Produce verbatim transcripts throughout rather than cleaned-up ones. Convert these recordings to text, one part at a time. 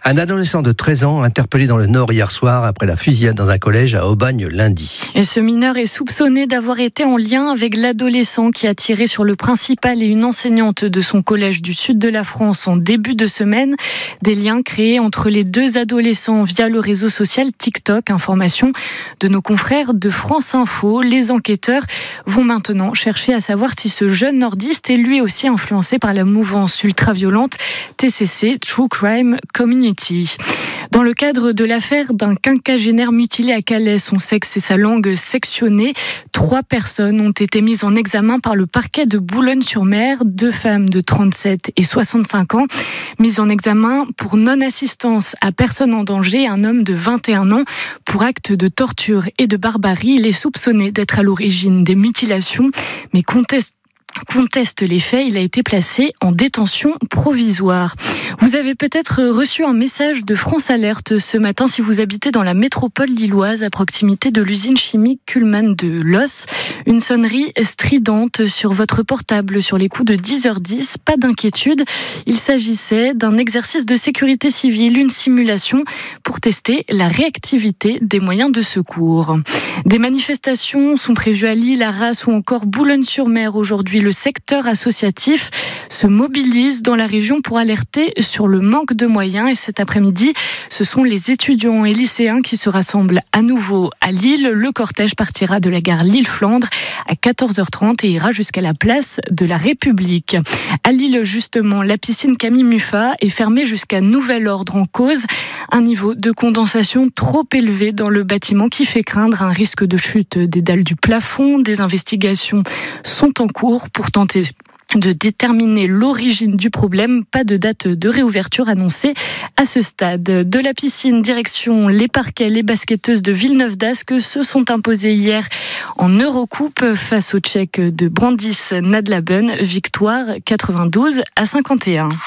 Un adolescent de treize ans interpellé dans le Nord hier soir après la fusillade dans un collège à Aubagne lundi. Et ce mineur est soupçonné d'avoir été en lien avec l'adolescent qui a tiré sur le principal et une enseignante de son collège du sud de la France en début de semaine. Des liens créés entre les deux adolescents via le réseau social TikTok. Information de nos confrères de France Info. Les enquêteurs vont maintenant chercher à savoir si ce jeune nordiste est lui aussi influencé par la mouvance ultra-violente T C C, True Crime Community. Dans le cadre de l'affaire d'un quinquagénaire mutilé à Calais, son sexe et sa langue sectionnés, trois personnes ont été mises en examen par le parquet de Boulogne-sur-Mer, deux femmes de trente-sept et soixante-cinq ans, mises en examen pour non-assistance à personne en danger, un homme de vingt et un ans pour acte de torture et de barbarie. Il est soupçonné d'être à l'origine des mutilations, mais conteste conteste les faits. Il a été placé en détention provisoire. Vous avez peut-être reçu un message de France Alerte ce matin si vous habitez dans la métropole lilloise à proximité de l'usine chimique Kuhlmann de Loos. Une sonnerie stridente sur votre portable sur les coups de dix heures dix. Pas d'inquiétude, il s'agissait d'un exercice de sécurité civile, une simulation pour tester la réactivité des moyens de secours. Des manifestations sont prévues à Lille, Arras ou encore Boulogne-sur-Mer aujourd'hui. Le secteur associatif se mobilise dans la région pour alerter sur le manque de moyens. Et cet après-midi, ce sont les étudiants et lycéens qui se rassemblent à nouveau à Lille. Le cortège partira de la gare Lille-Flandre à quatorze heures trente et ira jusqu'à la place de la République. À Lille, justement, la piscine Camille Muffat est fermée jusqu'à nouvel ordre. En cause un niveau de condensation trop élevé dans le bâtiment qui fait craindre un risque de chute des dalles du plafond. Des investigations sont en cours pour tenter de déterminer l'origine du problème. Pas de date de réouverture annoncée à ce stade. De la piscine, direction les parquets. Les basketteuses de Villeneuve-d'Ascq se sont imposées hier en Eurocoupe face aux Tchèques de Brandis Nadlaben. Victoire quatre-vingt-douze à cinquante et un.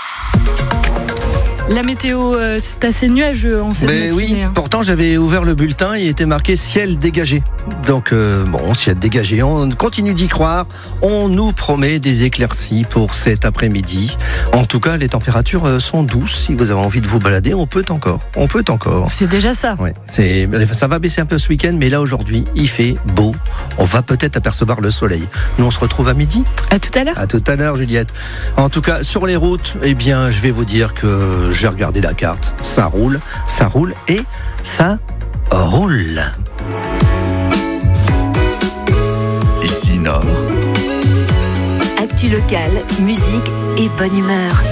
La météo, c'est assez nuageux en cette Mais matinée. oui, pourtant j'avais ouvert le bulletin, il était marqué ciel dégagé. Donc euh, bon, ciel dégagé, on continue d'y croire. On nous promet des éclaircies pour cet après-midi. En tout cas, les températures sont douces. Si vous avez envie de vous balader, on peut encore. On peut encore. C'est déjà ça. Ouais, c'est, ça va baisser un peu ce week-end, mais là aujourd'hui, il fait beau. On va peut-être apercevoir le soleil. Nous, on se retrouve à midi. À tout à l'heure. À tout à l'heure, Juliette. En tout cas, sur les routes, eh bien, je vais vous dire que j'ai regardé la carte. Ça roule, ça roule et ça roule. Ici Nord. Actu locale, musique et bonne humeur.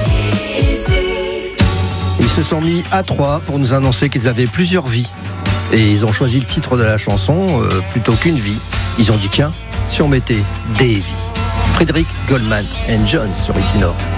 Ils se sont mis à trois pour nous annoncer qu'ils avaient plusieurs vies. Et ils ont choisi le titre de la chanson euh, plutôt qu'une vie. Ils ont dit tiens, si on mettait des vies. Frédéric Goldman and John sur Ici Nord.